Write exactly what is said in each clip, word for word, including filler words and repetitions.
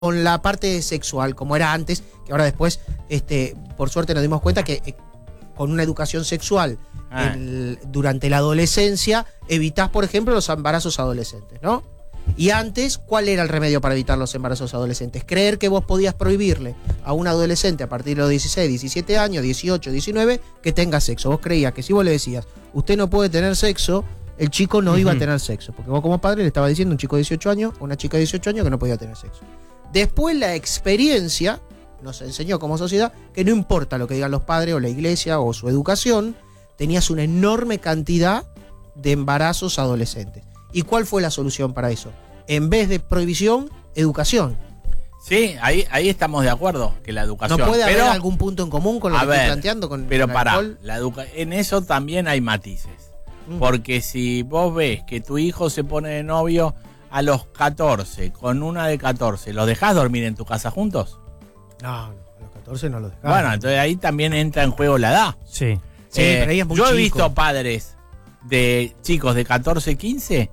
con la parte sexual, como era antes, que ahora después, este, por suerte nos dimos cuenta que eh, con una educación sexual Ah. el, durante la adolescencia, evitás, por ejemplo, los embarazos adolescentes, ¿no? Y antes, ¿cuál era el remedio para evitar los embarazos adolescentes? Creer que vos podías prohibirle a un adolescente a partir de los dieciséis, diecisiete años, dieciocho, diecinueve, que tenga sexo. Vos creías que si vos le decías, usted no puede tener sexo, el chico no uh-huh. iba a tener sexo. Porque vos como padre le estabas diciendo a un chico de dieciocho años o una chica de dieciocho años que no podía tener sexo. Después la experiencia nos enseñó como sociedad que no importa lo que digan los padres o la iglesia o su educación, tenías una enorme cantidad de embarazos adolescentes. ¿Y cuál fue la solución para eso? En vez de prohibición, educación. Sí, ahí, ahí estamos de acuerdo, que la educación... ¿No puede pero, haber algún punto en común con lo que ver, estoy planteando? Con pero el pará, alcohol? la educa en eso también hay matices. Mm. Porque si vos ves que tu hijo se pone de novio a los catorce, con una de catorce, ¿los dejás dormir en tu casa juntos? No, no, a los catorce no los dejás. Bueno, entonces ahí también entra en juego la edad. Sí. Sí, Eh, pero ahí es muy yo he chico. visto padres de chicos de catorce, quince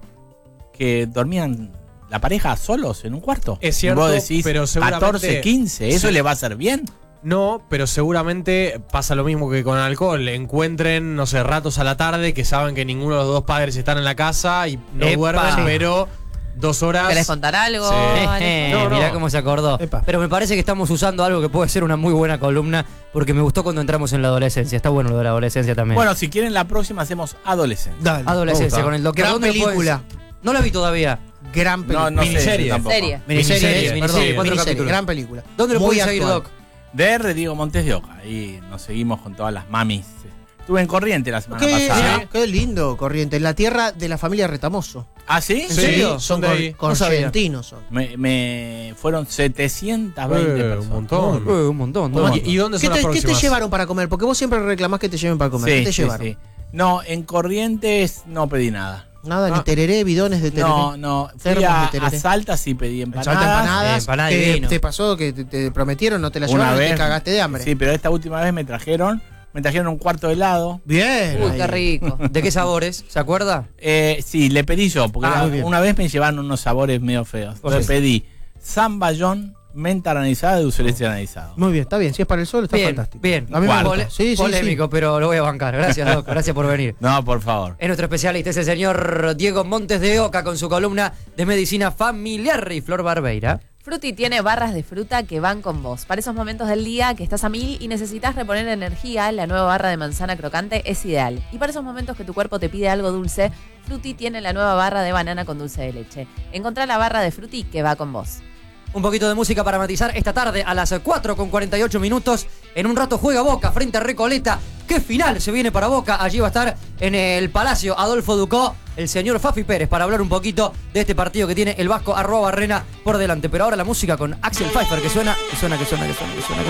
que dormían la pareja solos en un cuarto. Es cierto, y vos decís, pero seguramente... catorce, quince, ¿eso Sí. le va a hacer bien? No, pero seguramente pasa lo mismo que con el alcohol. Encuentren, no sé, ratos a la tarde que saben que ninguno de los dos padres están en la casa y no Epa. duermen, Sí. pero dos horas... ¿Querés contar algo? Sí. Vale. No, no. Mirá cómo se acordó. Epa. Pero me parece que estamos usando algo que puede ser una muy buena columna, porque me gustó cuando entramos en la adolescencia. Está bueno lo de la adolescencia también. Bueno, si quieren la próxima hacemos adolescencia. Dale. Adolescencia me gusta. con el doctor. Gran ¿Dónde lo puedes- película. No la vi todavía. Gran película. No, no sé, Miniserie. yo tampoco. Serie. Miniserie, Miniserie, perdón, miniserie, cuatro miniserie, capítulos. gran película. ¿Dónde lo Muy puedes seguir, actual. Doc? D R Diego Montes de Oca. Ahí nos seguimos con todas las mamis. Estuve en Corriente la semana Qué, pasada. qué lindo, Corriente. En la tierra de la familia Retamoso. ¿Ah, sí? ¿En Sí, serio? son Son de ahí. cor- No sabía. correntinos son. Me, me fueron setecientas veinte Eh, personas. un montón. Eh, un montón. Oye, Doc. ¿y dónde ¿Qué son las te, qué te próximas? llevaron para comer? Porque vos siempre reclamás que te lleven para comer. Sí, ¿Qué te sí, llevaron? sí. No, en Corrientes no pedí nada. Nada, Ah. ni tereré, bidones de tereré. No, no. Fui Termos a, de tereré. a Salta y pedí empanadas. Salta empanadas. Eh, empanada y ¿Qué vino. te pasó? ¿Que te, te prometieron? ¿No te la Una llevaron? y vez. Te cagaste de hambre. Sí, pero esta última vez me trajeron, me trajeron un cuarto de helado. Bien. Uy, ahí. qué rico. ¿De qué sabores? ¿Se acuerda? Eh, sí, le pedí yo, porque Ah, la- muy bien. una vez me llevaron unos sabores medio feos. Pues Le sí. pedí zamballón, menta granizada y dulce de leche granizado. Muy bien, está bien. Si es para el sol, está Bien, fantástico. bien. A mí me Cuarto. gusta. Sí, sí, sí. Polémico, pero lo voy a bancar. Gracias, Doc. Gracias por venir. No, por favor. Es nuestro especialista, es el señor Diego Montes de Oca con su columna de medicina familiar y Flor Barbeira. Fruti tiene barras de fruta que van con vos. Para esos momentos del día que estás a mil y necesitas reponer energía, la nueva barra de manzana crocante es ideal. Y para esos momentos que tu cuerpo te pide algo dulce, Fruti tiene la nueva barra de banana con dulce de leche. Encontrá la barra de Fruti que va con vos. Un poquito de música para matizar esta tarde a las cuatro con cuarenta y ocho minutos. En un rato juega Boca frente a Recoleta. ¿Qué final se viene para Boca? Allí va a estar en el Palacio Adolfo Ducó el señor Fafi Pérez para hablar un poquito de este partido que tiene el Vasco arroba Barrena por delante. Pero ahora la música con Axel Pfeiffer que suena, que suena, que suena, que suena, que suena. Que suena.